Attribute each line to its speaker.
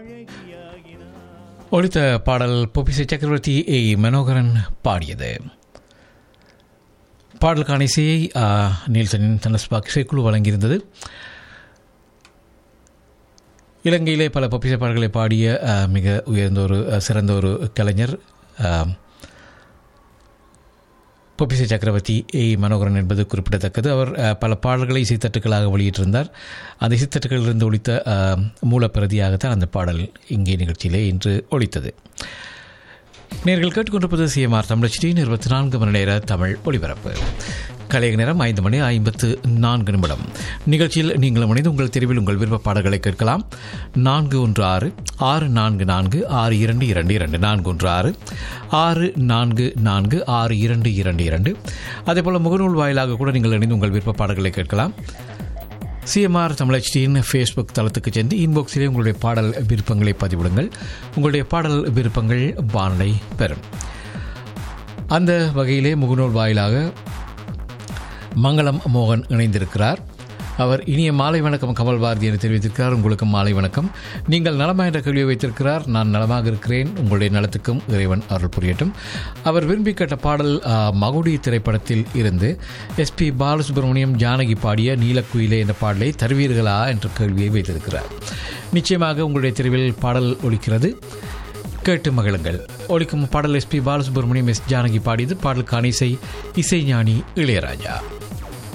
Speaker 1: ஒலித்த பாடல் பொப்பிசை சக்கரவர்த்தி ஏ மனோகரன் பாடியது. பாடலுக்கான இசையை நீல்சனின் தனஸ்பாக் இசைக்குழு வழங்கியிருந்தது. இலங்கையிலே பல பொப்பிசை பாடல்களை பாடிய மிக உயர்ந்த ஒரு சிறந்த ஒரு கலைஞர் பொப்பிசை சக்கரவர்த்தி ஏ மனோகரன் என்பது குறிப்பிடத்தக்கது. அவர் பல பாடல்களை இசைத்தட்டுக்களாக வெளியிட்டிருந்தார். அந்த இசைத்தட்டுகளிலிருந்து ஒலித்த மூலப்பிரதியாகத்தான் அந்த பாடல் இங்கே நிகழ்ச்சியிலே இன்று ஒலித்தது. நேர்கள் கேட்டுக்கொண்டிருப்பது CMR தமிழ் HD 24 மணி நேர தமிழ் ஒலிபரப்பு. கலைய நேரம் 5:54. நிகழ்ச்சியில் நீங்கள் இணைந்து உங்கள் தெருவில் உங்கள் விருப்ப பாடல்களை கேட்கலாம். 416-644-6222 416-644-6222. அதேபோல் முகநூல் வாயிலாக கூட நீங்கள் இணைந்து உங்கள் விருப்ப பாடல்களை கேட்கலாம். CMR தமிழ் HDயின் ஃபேஸ்புக் தளத்துக்கு சென்று இன்பாக்ஸிலே உங்களுடைய பாடல் விருப்பங்களை பதிவிடுங்கள். உங்களுடைய பாடல் விருப்பங்கள் வானலை பெறும். அந்த வகையிலே முகநூல் வாயிலாக மங்களம் மோகன் இணைந்திருக்கிறார். அவர் இனிய மாலை வணக்கம் கமல் பாரதி என தெரிவித்திருக்கிறார். உங்களுக்கு மாலை வணக்கம். நீங்கள் நலமா என்ற கேள்வியை வைத்திருக்கிறார். நான் நலமாக இருக்கிறேன். உங்களுடைய நலத்துக்கும் இறைவன் அருள் புரியட்டும். அவர் விரும்பி கேட்ட பாடல் மகுடி திரைப்படத்தில் இருந்து SP பாலசுப்ரமணியம் ஜானகி பாடிய நீலக்குயிலே என்ற பாடலை தருவீர்களா என்ற கேள்வியை வைத்திருக்கிறார். நிச்சயமாக உங்களுடைய தெருவில் பாடல் ஒலிக்கிறது, கேட்டு மகிழுங்கள். ஒலிக்கும் பாடல் SP பாலசுப்ரமணியம் ஜானகி பாடியது. பாடலுக்கான இசைஞானி இளையராஜா.